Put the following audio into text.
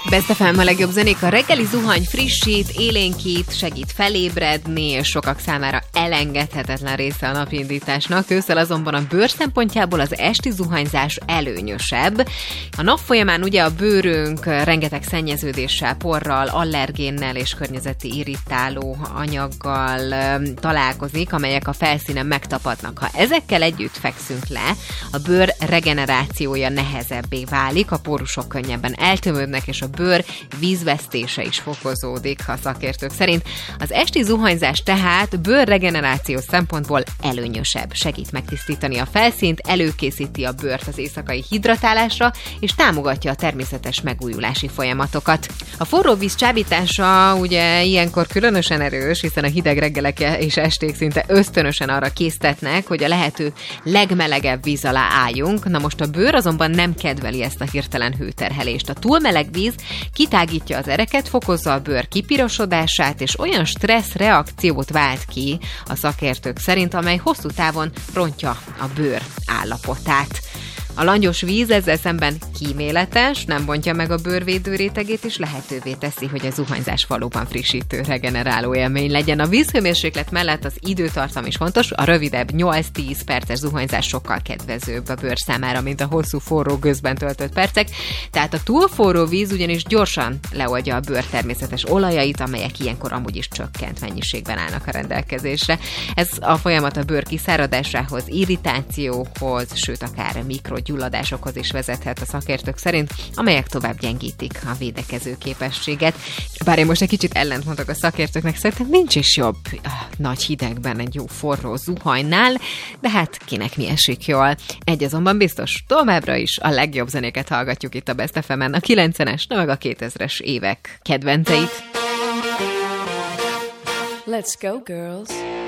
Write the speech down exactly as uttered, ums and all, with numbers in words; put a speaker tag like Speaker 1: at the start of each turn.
Speaker 1: Best ef em a legjobb zenék, a reggeli zuhany frissít, élénkít, segít felébredni, és sokak számára elengedhetetlen része a napindításnak. Ősszel azonban a bőr szempontjából az esti zuhanyzás előnyösebb. A nap folyamán ugye a bőrünk rengeteg szennyeződéssel, porral, allergénnel és környezeti irritáló anyaggal találkozik, amelyek a felszínen megtapadnak. Ha ezekkel együtt fekszünk le, a bőr regenerációja nehezebbé válik, a pórusok könnyebben eltömődnek, és a bőr vízvesztése is fokozódik, a szakértők szerint. Az esti zuhanyzás tehát bőrregeneráció szempontból előnyösebb. Segít megtisztítani a felszínt, előkészíti a bőrt az éjszakai hidratálásra, és támogatja a természetes megújulási folyamatokat. A forró víz csábítása ugye ilyenkor különösen erős, hiszen a hideg reggelek és esték szinte ösztönösen arra késztetnek, hogy a lehető legmelegebb víz alá álljunk. Na most a bőr azonban nem kedveli ezt a hirtelen hőterhelést. A túl meleg víz kitágítja az ereket, fokozza a bőr kipirosodását, és olyan stressz reakciót vált ki a szakértők szerint, amely hosszú távon rontja a bőr állapotát. A langyos víz ezzel szemben kíméletes, nem bontja meg a bőrvédő rétegét, és lehetővé teszi, hogy a zuhanyzás valóban frissítő, regeneráló élmény legyen. A vízhőmérséklet mellett az időtartam is fontos, a rövidebb nyolc-tíz perces zuhanyzás sokkal kedvezőbb a bőr számára, mint a hosszú forró gőzben töltött percek, tehát a túl forró víz ugyanis gyorsan leoldja a bőr természetes olajait, amelyek ilyenkor amúgy is csökkent mennyiségben állnak a rendelkezésre. Ez a folyamat a bőr kiszáradásához, irritációhoz, sőt akár mikro gyulladásokhoz is vezethet a szakértők szerint, amelyek tovább gyengítik a védekező képességet. Bár én most egy kicsit ellentmondok a szakértőknek, szerintem nincs is jobb ah, nagy hidegben egy jó forró zuhanynál, de hát kinek mi esik jól. Egy azonban biztos, továbbra is a legjobb zenéket hallgatjuk itt a Best ef emen, a kilencvenes, de meg a kétezres évek kedvenceit.
Speaker 2: Let's go, girls!